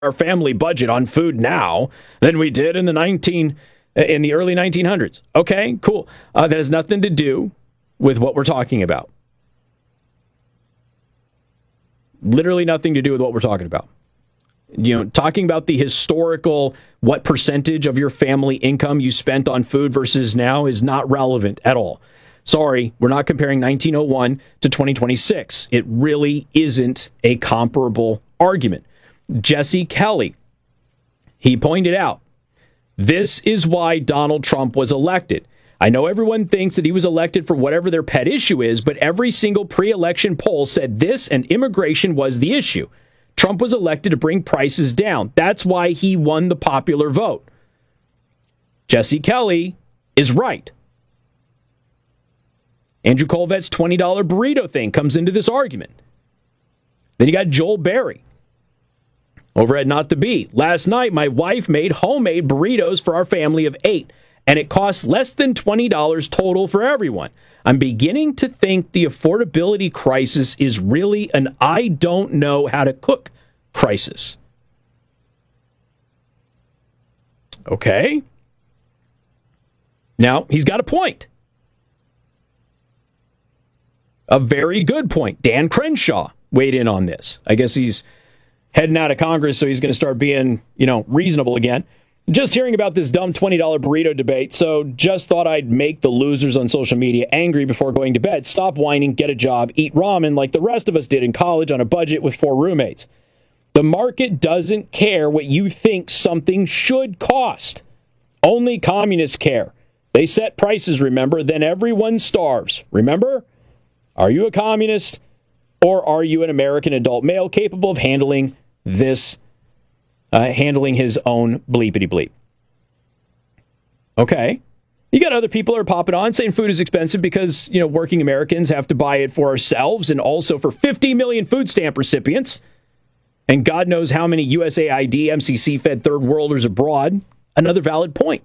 our family budget on food now than we did in the early 1900s. Okay, cool. That has nothing to do with what we're talking about. Literally nothing to do with what we're talking about. Talking about the historical, what percentage of your family income you spent on food versus now is not relevant at all. Sorry, we're not comparing 1901 to 2026. It really isn't a comparable argument. Jesse Kelly, he pointed out, this is why Donald Trump was elected. I know everyone thinks that he was elected for whatever their pet issue is, but every single pre-election poll said this and immigration was the issue. Trump was elected to bring prices down. That's why he won the popular vote. Jesse Kelly is right. Andrew Colvet's $20 burrito thing comes into this argument. Then you got Joel Berry over at Not the Beat. Last night, my wife made homemade burritos for our family of 8, and it costs less than $20 total for everyone. I'm beginning to think the affordability crisis is really an I don't know how to cook crisis. Okay. Now, he's got a point. A very good point. Dan Crenshaw weighed in on this. I guess he's heading out of Congress, so he's going to start being, reasonable again. Just hearing about this dumb $20 burrito debate, so just thought I'd make the losers on social media angry before going to bed. Stop whining, get a job, eat ramen like the rest of us did in college on a budget with 4 roommates. The market doesn't care what you think something should cost. Only communists care. They set prices, remember, then everyone starves. Remember? Are you a communist, or are you an American adult male capable of handling this? Handling his own bleepity bleep. Okay. You got other people who are popping on saying food is expensive because, working Americans have to buy it for ourselves and also for 50 million food stamp recipients. And God knows how many USAID, MCC-fed third worlders abroad. Another valid point.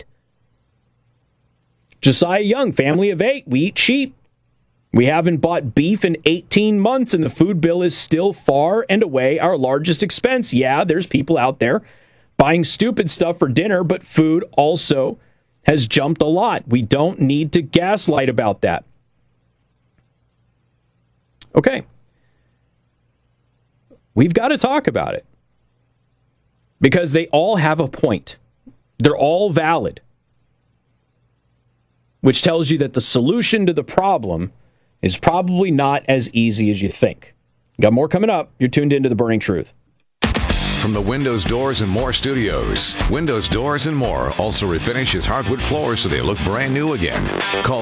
Josiah Young, family of 8, we eat sheep. We haven't bought beef in 18 months, and the food bill is still far and away our largest expense. Yeah, there's people out there buying stupid stuff for dinner, but food also has jumped a lot. We don't need to gaslight about that. Okay. We've got to talk about it because they all have a point. They're all valid, which tells you that the solution to the problem is probably not as easy as you think. Got more coming up. You're tuned into The Burning Truth. From the Windows, Doors, and More studios, Windows, Doors, and More also refinishes hardwood floors so they look brand new again. Call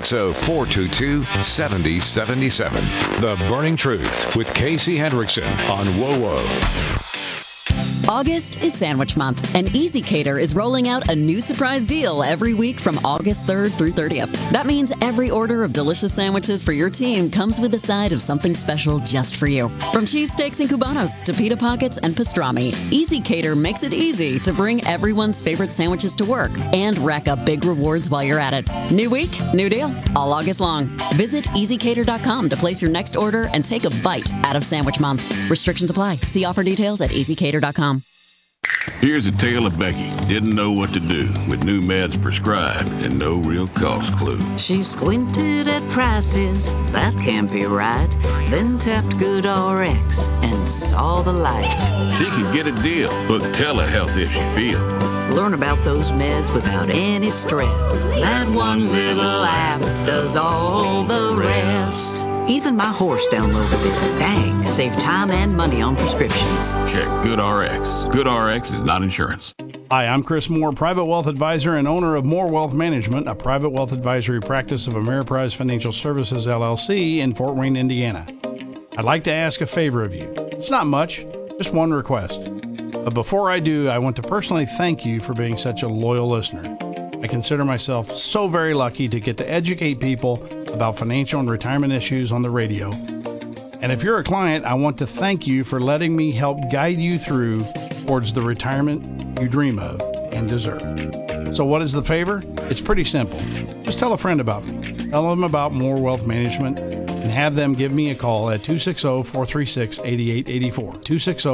260-422-7077. The Burning Truth with Casey Hendrickson on WOWO. August is Sandwich Month, and ezCater is rolling out a new surprise deal every week from August 3rd through 30th. That means every order of delicious sandwiches for your team comes with a side of something special just for you. From cheesesteaks and Cubanos to pita pockets and pastrami, ezCater makes it easy to bring everyone's favorite sandwiches to work and rack up big rewards while you're at it. New week, new deal, all August long. Visit ezCater.com to place your next order and take a bite out of Sandwich Month. Restrictions apply. See offer details at ezCater.com. Here's a tale of Becky. Didn't know what to do with new meds prescribed and no real cost clue. She squinted at prices, that can't be right. Then tapped GoodRx and saw the light. She could get a deal, book telehealth if she feel. Learn about those meds without any stress. That one little app does all the rest. Even my horse downloaded it. Dang, save time and money on prescriptions. Check GoodRx. GoodRx is not insurance. Hi, I'm Chris Moore, private wealth advisor and owner of Moore Wealth Management, a private wealth advisory practice of Ameriprise Financial Services, LLC in Fort Wayne, Indiana. I'd like to ask a favor of you. It's not much, just one request. But before I do, I want to personally thank you for being such a loyal listener. I consider myself so very lucky to get to educate people about financial and retirement issues on the radio. And if you're a client, I want to thank you for letting me help guide you through towards the retirement you dream of and deserve. So what is the favor? It's pretty simple. Just tell a friend about me. Tell them about Moore Wealth Management. and have them give me a call at 260-436-8884.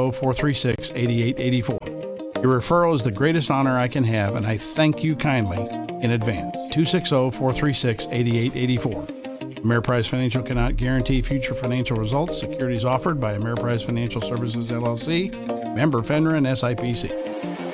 260-436-8884. Your referral is the greatest honor I can have, and I thank you kindly in advance. 260-436-8884. Ameriprise Financial cannot guarantee future financial results. Securities offered by Ameriprise Financial Services, LLC, member FINRA and SIPC.